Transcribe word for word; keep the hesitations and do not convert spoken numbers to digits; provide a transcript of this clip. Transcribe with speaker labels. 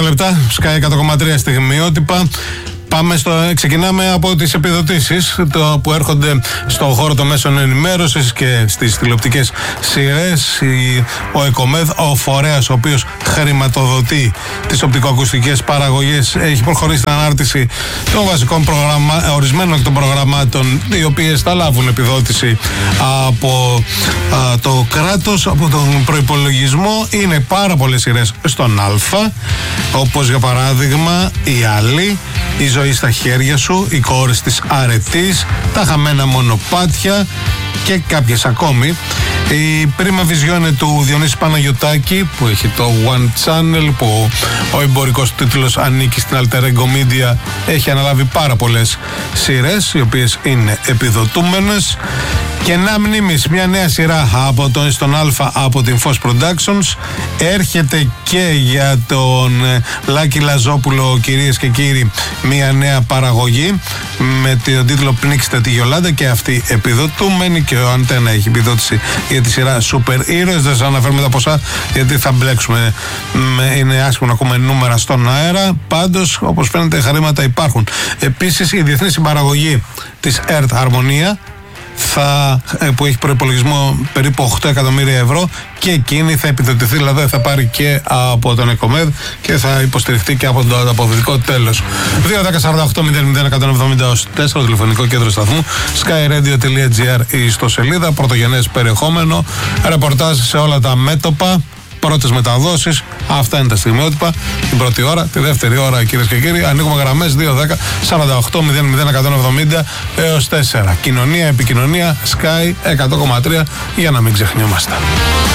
Speaker 1: τριάντα λεπτά, Sky εκατό κόμμα τρία στιγμιότυπα. Πάμε στο, ξεκινάμε από τις επιδοτήσεις το, που έρχονται στον χώρο των μέσων ενημέρωσης και στις τηλεοπτικές σειρές. Η, ο ΕΚΟΜΕΔ, ο φορέας ο οποίος χρηματοδοτεί τις οπτικοακουστικές παραγωγές, έχει προχωρήσει στην ανάρτηση των βασικών προγραμμα, ορισμένων των προγραμμάτων, οι οποίες θα λάβουν επιδότηση από α, το κράτος, από τον προϋπολογισμό. Είναι πάρα πολλές σειρές στον Α, όπως για παράδειγμα η Άλλη, η ζωή στα χέρια σου, οι κόρες της αρετής, τα χαμένα μονοπάτια και κάποιες ακόμη. Η πρίμα βιζιόνε του Διονύση Παναγιωτάκη, που έχει το One Channel, που ο εμπορικός τίτλος ανήκει στην Alter Ego Media, έχει αναλάβει πάρα πολλές σειρές, οι οποίες είναι επιδοτούμενες. Και να μνήμης, μια νέα σειρά από τον, στον Α από την Fos Productions έρχεται και για τον Λάκη Λαζόπουλο, κυρίες και κύριοι, μια νέα παραγωγή με τον τίτλο Πνίξτε τη Γιολάντα, και αυτή επιδοτούμενη, και ο Αντένα έχει επιδότηση για τη σειρά Super Heroes. Δεν σας αναφέρουμε τα ποσά γιατί θα μπλέξουμε, είναι άσχημο να ακούμε νούμερα στον αέρα. Πάντως, όπως φαίνεται, χρήματα υπάρχουν. Επίσης, η διεθνή συμπαραγωγή της Earth Harmonia, Θα, που έχει προϋπολογισμό περίπου οκτώ εκατομμύρια ευρώ, και εκείνη θα επιδοτηθεί, δηλαδή θα πάρει και από τον ΕΚΟΜΕΔ και θα υποστηριχτεί και από το ανταποδοτικό τέλος. δύο δέκα σαράντα οκτώ μηδέν μηδέν εκατόν εβδομήντα τέσσερα, τηλεφωνικό κέντρο σταθμού, skyradio τελεία gr η ιστοσελίδα, πρωτογενές περιεχόμενο, ρεπορτάζ σε όλα τα μέτωπα, πρώτες μεταδόσεις. Αυτά είναι τα στιγμιότυπα. Την πρώτη ώρα, τη δεύτερη ώρα, κυρίες και κύριοι, ανοίγουμε γραμμές δύο δέκα σαράντα οκτώ μηδέν μηδέν εκατόν εβδομήντα έως τέσσερα. Κοινωνία, επικοινωνία, Sky εκατό κόμμα τρία, για να μην ξεχνιόμαστε.